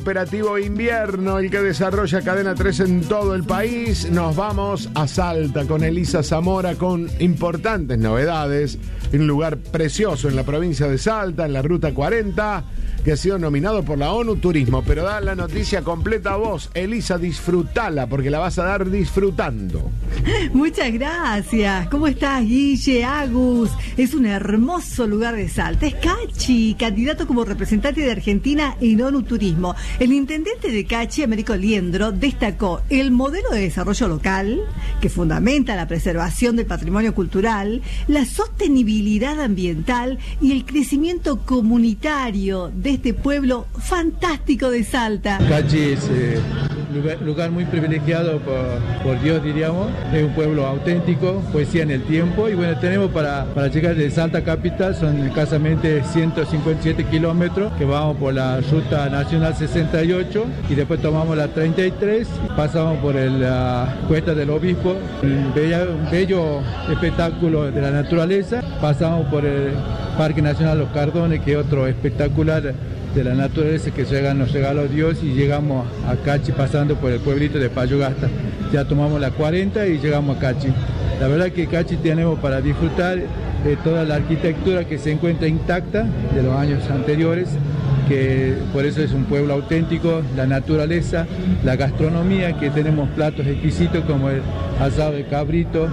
Operativo Invierno, el que desarrolla Cadena 3 en todo el país. Nos vamos a Salta con Elisa Zamora con importantes novedades. Un lugar precioso en la provincia de Salta, en la Ruta 40, que ha sido nominado por la ONU Turismo. Pero da la noticia completa a vos, Elisa, disfrutala, porque la vas a dar disfrutando. Muchas gracias. ¿Cómo estás, Guille, Agus? Es un hermoso lugar de Salta. Es Cachi, candidato como representante de Argentina en ONU Turismo. El intendente de Cachi, Américo Liendro, destacó el modelo de desarrollo local, que fundamenta la preservación del patrimonio cultural, la sostenibilidad ambiental y el crecimiento comunitario de este pueblo fantástico de Salta. Cachi es un lugar muy privilegiado por Dios, diríamos. Es un pueblo auténtico, poesía en el tiempo. Y bueno, tenemos para llegar de Salta Capital, son escasamente 157 kilómetros, que vamos por la Ruta Nacional 68 y después tomamos la 33, pasamos por la Cuesta del Obispo, un bello espectáculo de la naturaleza. Pasamos por el Parque Nacional Los Cardones, que es otro espectacular de la naturaleza que nos regaló Dios, y llegamos a Cachi pasando por el pueblito de Payogasta. Ya tomamos la 40 y llegamos a Cachi. La verdad que Cachi tenemos para disfrutar toda la arquitectura que se encuentra intacta de los años anteriores, que por eso es un pueblo auténtico, la naturaleza, la gastronomía, que tenemos platos exquisitos como el asado de cabrito,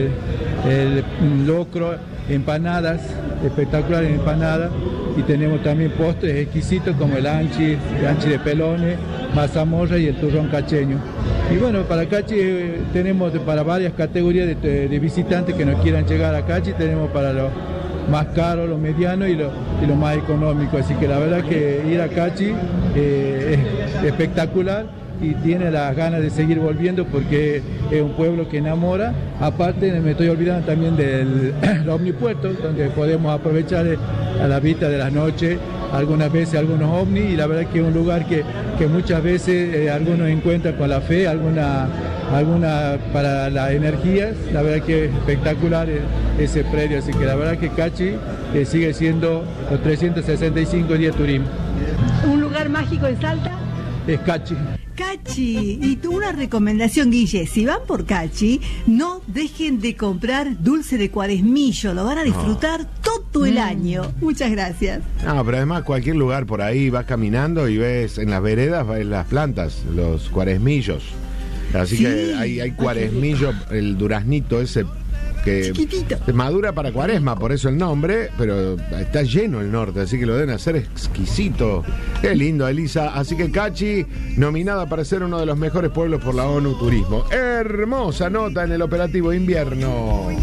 el locro, empanadas, espectaculares empanadas, y tenemos también postres exquisitos como el anchi de pelones, mazamorra y el turrón cacheño. Y bueno, para Cachi tenemos para varias categorías de visitantes que nos quieran llegar a Cachi. Tenemos para los más caros, los medianos y los más económicos. Así que la verdad que ir a Cachi es espectacular y tiene las ganas de seguir volviendo porque es un pueblo que enamora. Aparte, me estoy olvidando también del omnipuerto, donde podemos aprovechar a la vista de la noche algunas veces algunos ovnis, y la verdad que es un lugar que muchas veces algunos encuentran con la fe, alguna para las energías. La verdad que es espectacular ese predio, así que la verdad que Cachi sigue siendo los 365 días de turismo. ¿Un lugar mágico en Salta? Es Cachi. Cachi, y tú una recomendación, Guille, si van por Cachi, no dejen de comprar dulce de cuaresmillo, lo van a disfrutar todo el año. Muchas gracias. No, pero además cualquier lugar por ahí, vas caminando y ves en las veredas, ves las plantas, los cuaresmillos. Así sí, que hay cuaresmillo, el duraznito ese que chiquitito, madura para cuaresma, por eso el nombre, pero está lleno el norte, así que lo deben hacer exquisito. Qué lindo, Elisa. Así que Cachi, nominada para ser uno de los mejores pueblos por la ONU Turismo. Hermosa nota en el Operativo Invierno.